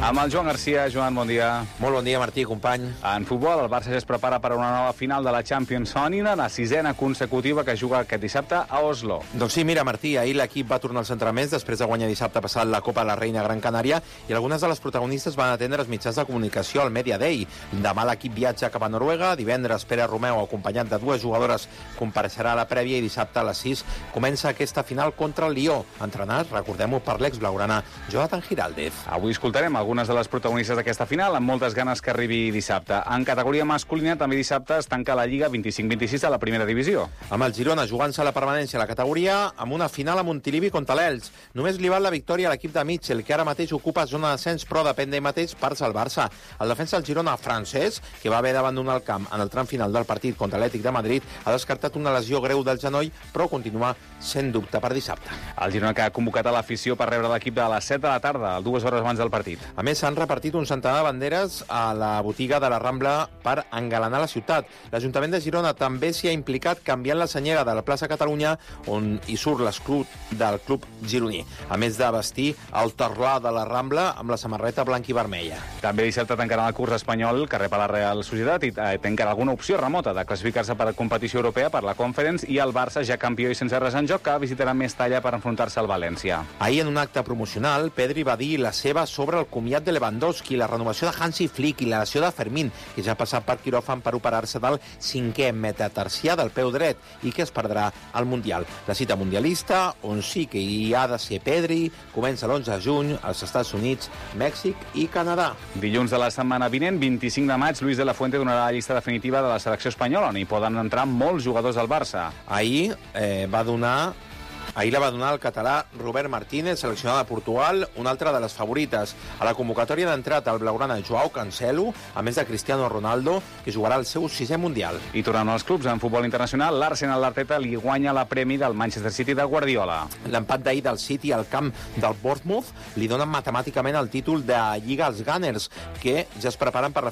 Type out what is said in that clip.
Amb el Joan Garcia. Joan, bon dia. Molt bon dia, Martí, company. En futbol, el Barça ja es prepara per a una nova final de la Champions Femenina, la 6ª consecutiva que juga aquest dissabte a Oslo. Doncs sí, mira, Martí, ahir l'equip va tornar als entrenaments després de guanyar dissabte passat la Copa de la Reina Gran Canària i algunes de les protagonistes van atendre els mitjans de comunicació al Media Day. Demà l'equip viatja cap a Noruega, divendres Pere Romeu, acompanyat de dues jugadores, compareixerà a la prèvia i dissabte a les 6 comença aquesta final contra el Lió, entrenat, recordem-ho, per l'ex-blaugrana Jonathan Giraldez. Avui escoltarem algunes de les protagonistes d'aquesta final, amb moltes ganes que arribi dissabte. En categoria masculina, també dissabte es tanca la Lliga 25-26 de la primera divisió. Amb el Girona jugant-se la permanència a la categoria, amb una final a Montilivi contra l'Elx. Només li val la victòria a l'equip de Mitchell, que ara mateix ocupa zona d'ascens, però depèn d'ell mateix per salvar-se. El defensa del Girona, francès, que va haver d'abandonar el camp en el tram final del partit contra l'Atlètic de Madrid, ha descartat una lesió greu del genoll, però continua sent dubte per dissabte. El Girona que ha convocat a l'afició per rebre l'equip de les 7 de la tarda, 2 hores abans del partit. A més, s'han repartit un centenar de banderes a la botiga de la Rambla per engalanar la ciutat. L'Ajuntament de Girona també s'hi ha implicat canviant la senyera de la plaça Catalunya, on hi surt l'escut del club gironí, a més de vestir el terror de la Rambla amb la samarreta blanca i vermella. També dissabte tancarà el curs espanyol que rep a la Real Societat i té encara alguna opció remota de classificar-se per a competició europea per la Conference, i el Barça, ja campió i sense res en joc, que visitarà Mestalla per enfrontar-se al València. Ahir, en un acte promocional, Pedri va dir la seva sobre el comiat de Lewandowski, la renovació de Hansi Flick i la lesió de Fermín, que ja ha passat per quiròfan per operar-se del 5è metatarsià del peu dret i que es perdrà al Mundial. La cita mundialista, on sí que hi ha de ser Pedri, comença l'11 de juny als Estats Units, Mèxic i Canadà. Dilluns de la setmana vinent, 25 de maig, Luis de la Fuente donarà la llista definitiva de la selecció espanyola, on hi poden entrar molts jugadors del Barça. Ahir la va donar el català Robert Martínez, seleccionat de Portugal, una altra de les favorites. A la convocatòria d'entrat el blaugrana Joao Cancelo, a més de Cristiano Ronaldo, que jugarà el seu 6è Mundial. I tornant als clubs, en futbol internacional, l'Arsenal d'Arteta li guanya la premi del Manchester City de Guardiola. L'empat d'ahir del City al camp del Bournemouth li donen matemàticament el títol de Lliga als Gunners, que ja es preparen per la